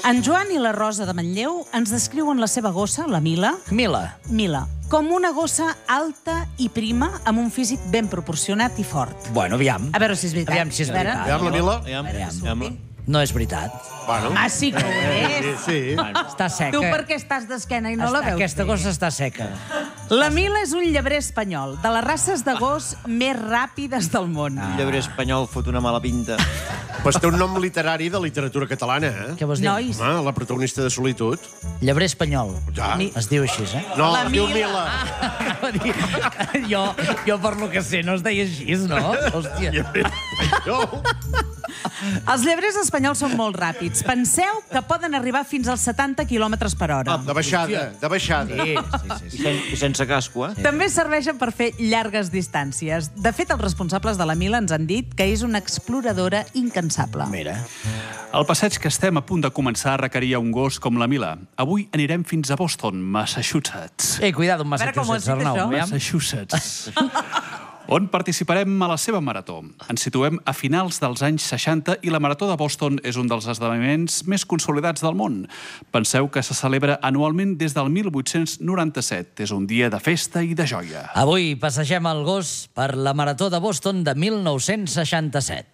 En Joan i la Rosa de Manlleu ens descriuen la seva gossa, la Mila, com una gossa alta i prima, amb un físic ben proporcionat i fort. Bueno, aviam. A veure si és veritat. Aviam si és veritat. Aviam la Mila. No és veritat. Bueno. Ah, sí que ho és. Sí. Està seca. Tu per què estàs d'esquena i no la veus? Aquesta gossa està seca. La Mila és un llebrer espanyol, de les races de gos més ràpides del món. Un llebrer espanyol fot una mala pinta. Pues té un nom literari de literatura catalana, eh? Què vols dir? Nois, Home, la protagonista de Solitud. Llebrer espanyol. Ja. Es diu així, eh? No, La es diu Mila. Mila. Jo, per lo que sé, no es deia així, no? Hòstia. els llebrers espanyols són molt ràpids. Penseu que poden arribar fins als 70 km per hora. De baixada, de baixada. I sense casco, eh? També serveixen per fer llargues distàncies. De fet, els responsables de la Mila ens han dit que és una exploradora incansable. Mira. El passeig que estem a punt de començar requeria un gos com la Mila. Avui anirem fins a Boston, Massachusetts. Cuidado amb veure com ho has Massachusetts, dit, Arnau. això. Aviam. Massachusetts. On participarem a la seva marató. Ens situem a finals dels anys 60 i la Marató de Boston és un dels esdeveniments més consolidats del món. Penseu que se celebra anualment des del 1897. És un dia de festa i de joia. Avui passegem el gos per la Marató de Boston de 1967.